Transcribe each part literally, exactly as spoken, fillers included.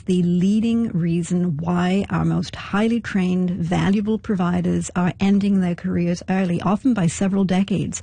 is the leading reason why our most highly trained, valuable providers are ending their careers early, often by several decades.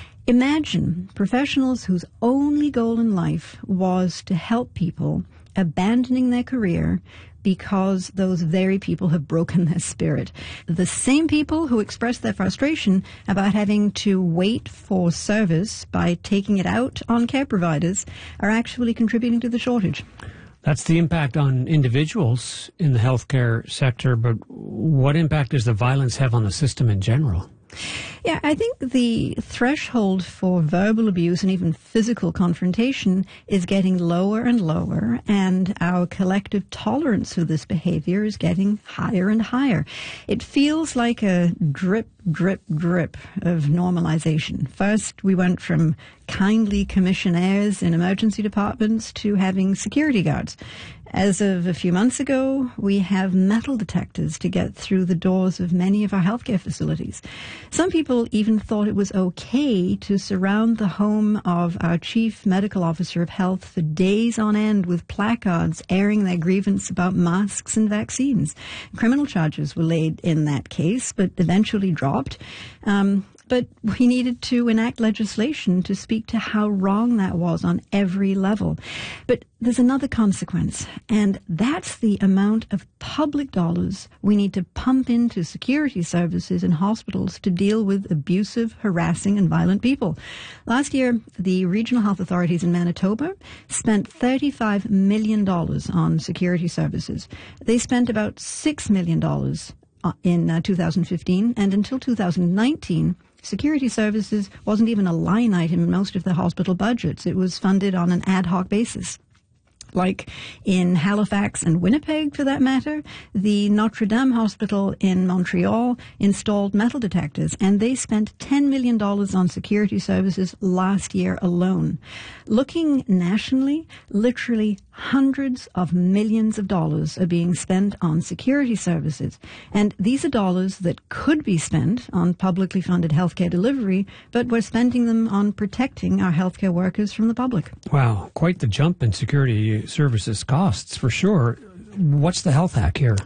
Imagine professionals whose only goal in life was to help people abandoning their career because those very people have broken their spirit. The same people who express their frustration about having to wait for service by taking it out on care providers are actually contributing to the shortage. That's the impact on individuals in the healthcare sector, but what impact does the violence have on the system in general? Yeah, I think the threshold for verbal abuse and even physical confrontation is getting lower and lower, and our collective tolerance for this behavior is getting higher and higher. It feels like a drip, drip, drip of normalization. First, we went from kindly commissionaires in emergency departments to having security guards. As of a few months ago, we have metal detectors to get through the doors of many of our healthcare facilities. Some people even thought it was okay to surround the home of our chief medical officer of health for days on end with placards airing their grievance about masks and vaccines. Criminal charges were laid in that case, but eventually dropped. Um, But we needed to enact legislation to speak to how wrong that was on every level. But there's another consequence, and that's the amount of public dollars we need to pump into security services in hospitals to deal with abusive, harassing, and violent people. Last year, the regional health authorities in Manitoba spent thirty-five million dollars on security services. They spent about six million dollars in uh, two thousand fifteen, and until two thousand nineteen, security services wasn't even a line item in most of the hospital budgets. It was funded on an ad hoc basis. Like in Halifax and Winnipeg, for that matter, the Notre Dame Hospital in Montreal installed metal detectors, and they spent ten million dollars on security services last year alone. Looking nationally, literally hundreds of millions of dollars are being spent on security services. And these are dollars that could be spent on publicly funded healthcare delivery, but we're spending them on protecting our healthcare workers from the public. Wow, quite the jump in security services costs, for sure. What's the health hack here?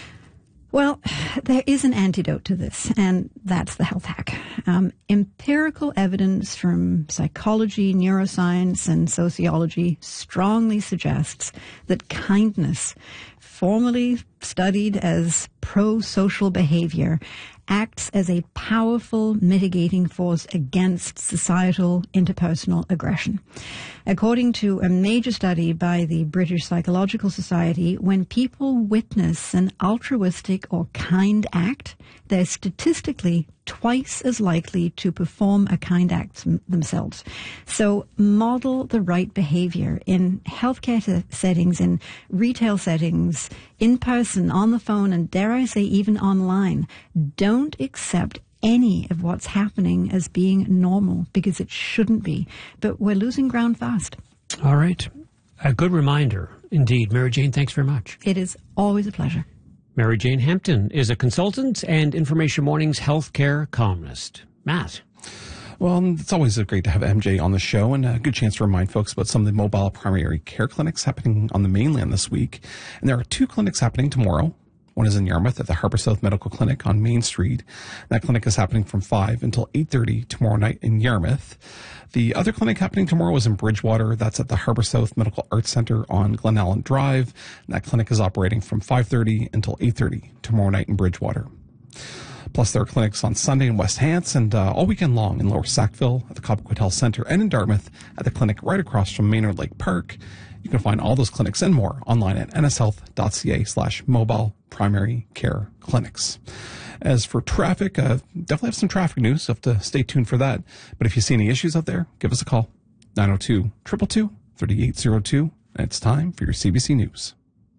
Well, there is an antidote to this, and that's the health hack. Um, empirical evidence from psychology, neuroscience, and sociology strongly suggests that kindness, formerly studied as pro-social behavior, acts as a powerful mitigating force against societal interpersonal aggression. According to a major study by the British Psychological Society, when people witness an altruistic or kind act, they're statistically twice as likely to perform a kind act themselves. So model the right behavior in healthcare settings, in retail settings, in person, on the phone, and dare I say even online. Don't accept any of what's happening as being normal, because it shouldn't be. But we're losing ground fast. All right. A good reminder, indeed. Mary Jane, thanks very much. It is always a pleasure. Mary Jane Hampton is a consultant and Information Morning's healthcare columnist. Matt. Well, it's always great to have M J on the show, and a good chance to remind folks about some of the mobile primary care clinics happening on the mainland this week. And there are two clinics happening tomorrow. One is in Yarmouth at the Harbour South Medical Clinic on Main Street. That clinic is happening from five until eight thirty tomorrow night in Yarmouth. The other clinic happening tomorrow is in Bridgewater. That's at the Harbour South Medical Arts Centre on Glen Allen Drive. And that clinic is operating from five thirty until eight thirty tomorrow night in Bridgewater. Plus, there are clinics on Sunday in West Hants and uh, all weekend long in Lower Sackville at the Cobequid Health Centre and in Dartmouth at the clinic right across from Maynard Lake Park. You can find all those clinics and more online at nshealth.ca slash mobile primary care clinics. As for traffic, uh, definitely have some traffic news. So have to stay tuned for that. But if you see any issues out there, give us a call. nine oh two, two two two, three eight zero two. And it's time for your C B C News.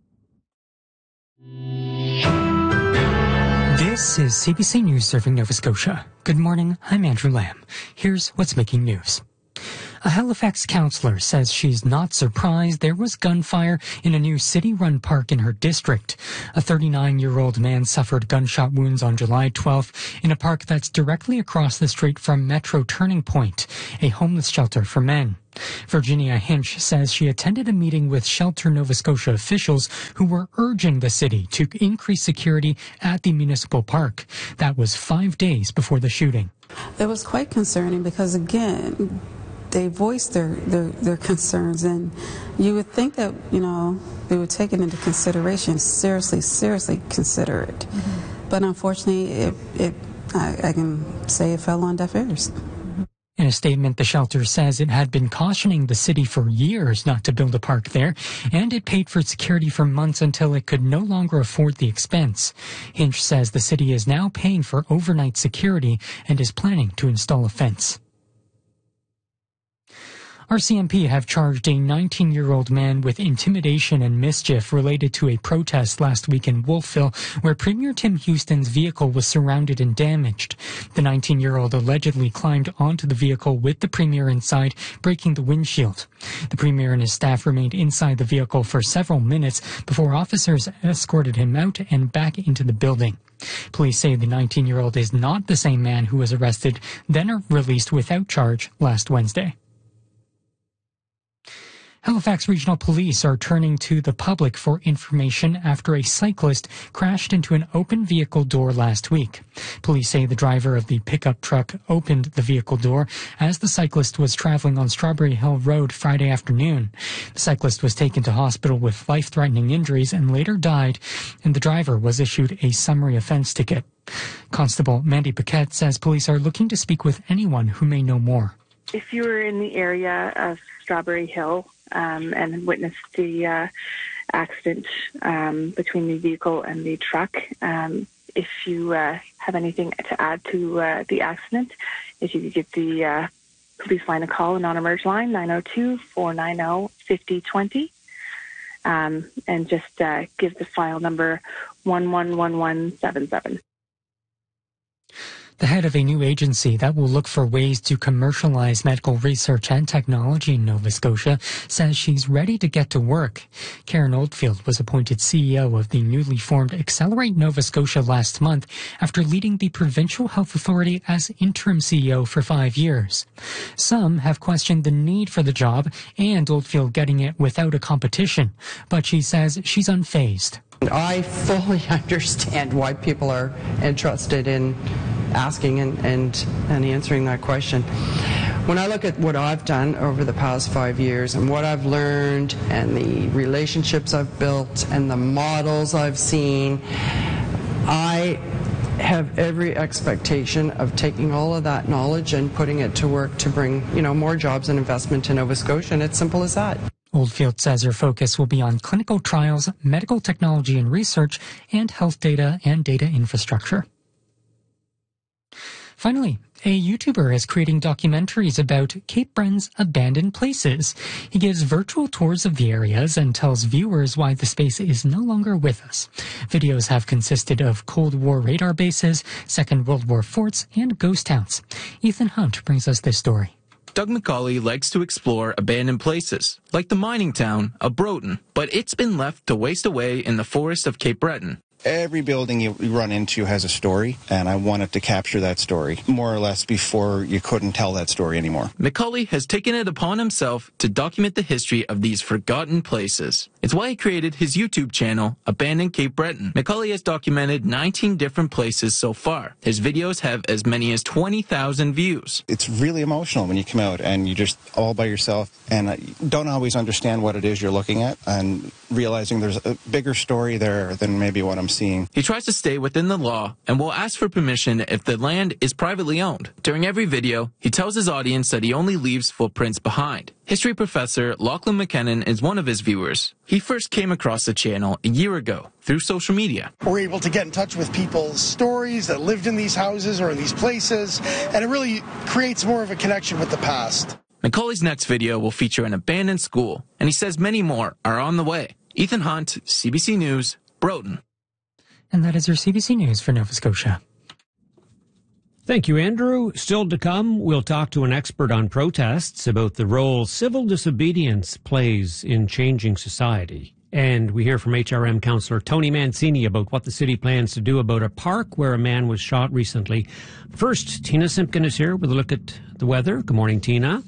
This is C B C News serving Nova Scotia. Good morning, I'm Andrew Lamb. Here's what's making news. A Halifax councillor says she's not surprised there was gunfire in a new city-run park in her district. A thirty-nine-year-old man suffered gunshot wounds on July twelfth in a park that's directly across the street from Metro Turning Point, a homeless shelter for men. Virginia Hinch says she attended a meeting with Shelter Nova Scotia officials who were urging the city to increase security at the municipal park. That was five days before the shooting. It was quite concerning because, again, they voiced their, their, their concerns, and you would think that, you know, they would take it into consideration, seriously, seriously consider it. Mm-hmm. But unfortunately, it, it I, I can say it fell on deaf ears. In a statement, the shelter says it had been cautioning the city for years not to build a park there, and it paid for security for months until it could no longer afford the expense. Hinch says the city is now paying for overnight security and is planning to install a fence. R C M P have charged a nineteen-year-old man with intimidation and mischief related to a protest last week in Wolfville, where Premier Tim Houston's vehicle was surrounded and damaged. The nineteen-year-old allegedly climbed onto the vehicle with the Premier inside, breaking the windshield. The Premier and his staff remained inside the vehicle for several minutes before officers escorted him out and back into the building. Police say the nineteen-year-old is not the same man who was arrested, then released without charge last Wednesday. Halifax Regional Police are turning to the public for information after a cyclist crashed into an open vehicle door last week. Police say the driver of the pickup truck opened the vehicle door as the cyclist was traveling on Strawberry Hill Road Friday afternoon. The cyclist was taken to hospital with life-threatening injuries and later died, and the driver was issued a summary offense ticket. Constable Mandy Paquette says police are looking to speak with anyone who may know more. If you were in the area of Strawberry Hill um, and witnessed the uh, accident um, between the vehicle and the truck, um, if you uh, have anything to add to uh, the accident, if you could give the uh, police line a call, a non-emerge line, nine oh two, four nine oh, five oh two oh, um, and just uh, give the file number one one one one seven seven. The head of a new agency that will look for ways to commercialize medical research and technology in Nova Scotia says she's ready to get to work. Karen Oldfield was appointed C E O of the newly formed Accelerate Nova Scotia last month after leading the Provincial Health Authority as interim C E O for five years. Some have questioned the need for the job and Oldfield getting it without a competition, but she says she's unfazed. I fully understand why people are interested in asking and, and, and answering that question. When I look at what I've done over the past five years and what I've learned and the relationships I've built and the models I've seen, I have every expectation of taking all of that knowledge and putting it to work to bring, you know, more jobs and investment to Nova Scotia, and it's simple as that. Oldfield says her focus will be on clinical trials, medical technology and research, and health data and data infrastructure. Finally, a YouTuber is creating documentaries about Cape Breton's abandoned places. He gives virtual tours of the areas and tells viewers why the space is no longer with us. Videos have consisted of Cold War radar bases, Second World War forts, and ghost towns. Ethan Hunt brings us this story. Doug McCauley likes to explore abandoned places, like the mining town of Broughton, but it's been left to waste away in the forest of Cape Breton. Every building you run into has a story, and I wanted to capture that story, more or less before you couldn't tell that story anymore. McCauley has taken it upon himself to document the history of these forgotten places. It's why he created his YouTube channel, Abandoned Cape Breton. McCauley has documented nineteen different places so far. His videos have as many as twenty thousand views. It's really emotional when you come out and you're just all by yourself and don't always understand what it is you're looking at and realizing there's a bigger story there than maybe what I'm seeing. He tries to stay within the law and will ask for permission if the land is privately owned. During every video, he tells his audience that he only leaves footprints behind. History professor Lachlan McKinnon is one of his viewers. He first came across the channel a year ago through social media. We're able to get in touch with people's stories that lived in these houses or in these places, and it really creates more of a connection with the past. McCauley's next video will feature an abandoned school, and he says many more are on the way. Ethan Hunt, C B C News, Broughton. And that is your C B C News for Nova Scotia. Thank you, Andrew. Still to come, we'll talk to an expert on protests about the role civil disobedience plays in changing society. And we hear from H R M Councillor Tony Mancini about what the city plans to do about a park where a man was shot recently. First, Tina Simpkin is here with a look at the weather. Good morning, Tina.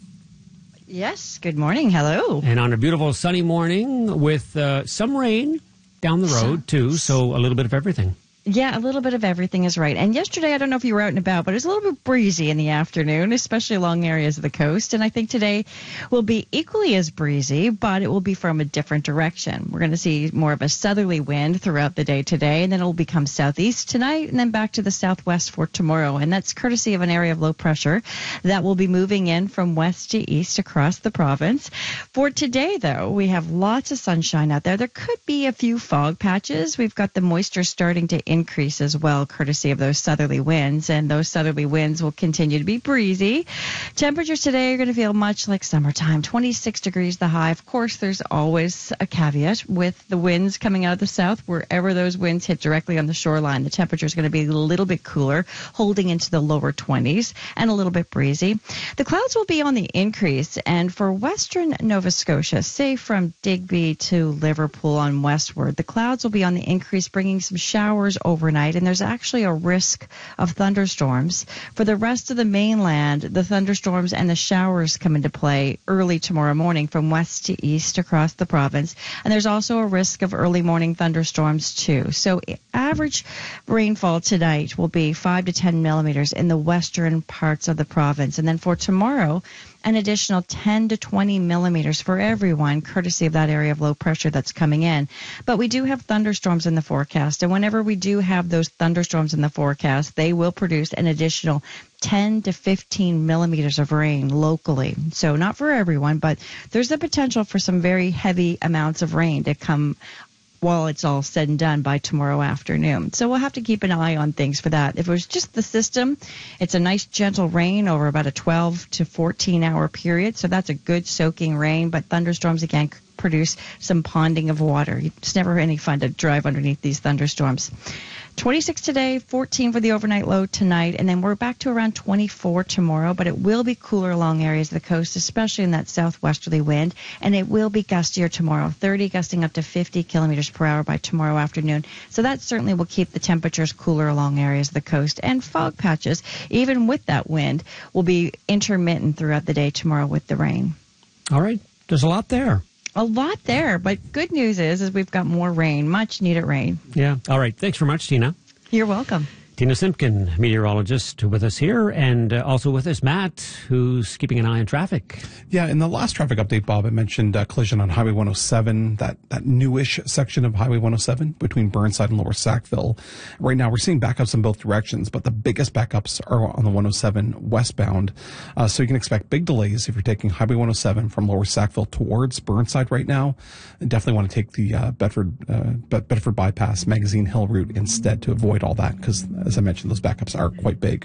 Yes, good morning. Hello. And on a beautiful sunny morning with uh, some rain down the road, too, so a little bit of everything. Yeah, a little bit of everything is right. And yesterday, I don't know if you were out and about, but it was a little bit breezy in the afternoon, especially along areas of the coast. And I think today will be equally as breezy, but it will be from a different direction. We're going to see more of a southerly wind throughout the day today, and then it'll become southeast tonight, and then back to the southwest for tomorrow. And that's courtesy of an area of low pressure that will be moving in from west to east across the province. For today, though, we have lots of sunshine out there. There could be a few fog patches. We've got the moisture starting to increase as well, courtesy of those southerly winds, and those southerly winds will continue to be breezy. Temperatures today are going to feel much like summertime, twenty-six degrees the high. Of course, there's always a caveat with the winds coming out of the south. Wherever those winds hit directly on the shoreline, the temperature is going to be a little bit cooler, holding into the lower twenties and a little bit breezy. The clouds will be on the increase, and for western Nova Scotia, say from Digby to Liverpool on westward, the clouds will be on the increase, bringing some showers overnight, and there's actually a risk of thunderstorms. For the rest of the mainland, the thunderstorms and the showers come into play early tomorrow morning from west to east across the province, and there's also a risk of early morning thunderstorms too. So average rainfall tonight will be five to ten millimeters in the western parts of the province, and then for tomorrow, an additional ten to twenty millimeters for everyone, courtesy of that area of low pressure that's coming in. But we do have thunderstorms in the forecast, and whenever we do have those thunderstorms in the forecast, they will produce an additional ten to fifteen millimeters of rain locally. So not for everyone, but there's the potential for some very heavy amounts of rain to come while it's all said and done by tomorrow afternoon. So we'll have to keep an eye on things for that. If it was just the system, it's a nice gentle rain over about a twelve to fourteen hour period. So that's a good soaking rain, but thunderstorms again produce some ponding of water. It's never any fun to drive underneath these thunderstorms. twenty-six today, fourteen for the overnight low tonight, and then we're back to around twenty-four tomorrow, but it will be cooler along areas of the coast, especially in that southwesterly wind, and it will be gustier tomorrow, thirty gusting up to fifty kilometers per hour by tomorrow afternoon. So that certainly will keep the temperatures cooler along areas of the coast, and fog patches, even with that wind, will be intermittent throughout the day tomorrow with the rain. All right. There's a lot there. A lot there, but good news is, is we've got more rain, much needed rain. Yeah. All right. Thanks very much, Tina. You're welcome. Tina Simpkin, meteorologist, with us here, and uh, also with us, Matt, who's keeping an eye on traffic. Yeah, in the last traffic update, Bob, I mentioned a collision on Highway one oh seven, that, that newish section of Highway one oh seven between Burnside and Lower Sackville. Right now, we're seeing backups in both directions, but the biggest backups are on the one oh seven westbound. Uh, so you can expect big delays if you're taking Highway one oh seven from Lower Sackville towards Burnside right now. And definitely want to take the uh, Bedford, uh, Bedford bypass, Magazine Hill route instead to avoid all that, because as I mentioned, those backups are quite big.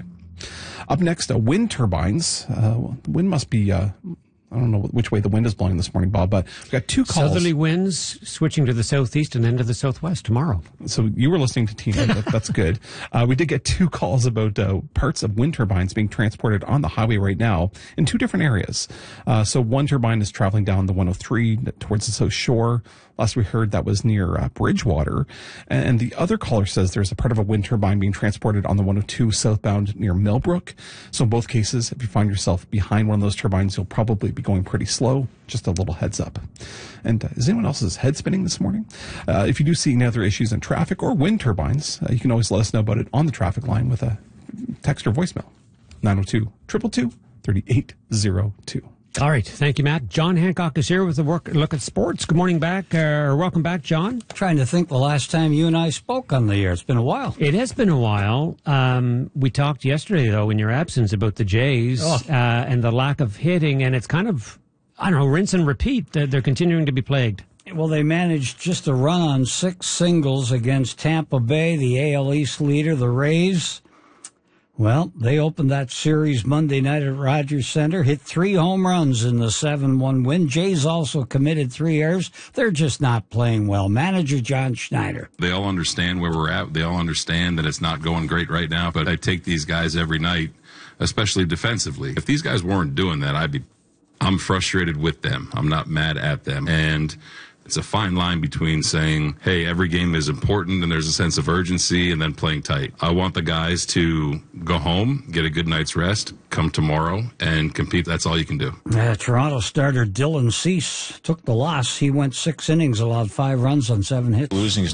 Up next, uh, wind turbines. Uh, the wind must be, uh, I don't know which way the wind is blowing this morning, Bob, but we've got two calls. Southerly winds switching to the southeast and then to the southwest tomorrow. So you were listening to Tina. That, that's good. Uh, we did get two calls about uh, parts of wind turbines being transported on the highway right now in two different areas. Uh, so one turbine is traveling down the one oh three towards the South Shore. Last we heard, that was near uh, Bridgewater. And the other caller says there's a part of a wind turbine being transported on the one oh two southbound near Millbrook. So in both cases, if you find yourself behind one of those turbines, you'll probably be going pretty slow. Just a little heads up. And uh, is anyone else's head spinning this morning? Uh, if you do see any other issues in traffic or wind turbines, uh, you can always let us know about it on the traffic line with a text or voicemail. nine oh two, two two two, three eight oh two. All right. Thank you, Matt. John Hancock is here with a work, look at sports. Good morning back, or uh, welcome back, John. Trying to think the last time you and I spoke on the air. It's been a while. It has been a while. Um, we talked yesterday, though, in your absence about the Jays oh. uh, and the lack of hitting, and it's kind of, I don't know, rinse and repeat. They're, they're continuing to be plagued. Well, they managed just to run on six singles against Tampa Bay, the A L East leader, the Rays. Well, they opened that series Monday night at Rogers Center, hit three home runs in the seven one win. Jays also committed three errors. They're just not playing well. Manager John Schneider. They all understand where we're at. They all understand that it's not going great right now, but I take these guys every night, especially defensively. If these guys weren't doing that, I'd be, I'm frustrated with them. I'm not mad at them. And it's a fine line between saying, hey, every game is important and there's a sense of urgency, and then playing tight. I want the guys to go home, get a good night's rest, come tomorrow, and compete. That's all you can do. Uh, Toronto starter Dylan Cease took the loss. He went six innings, allowed five runs on seven hits. Losing is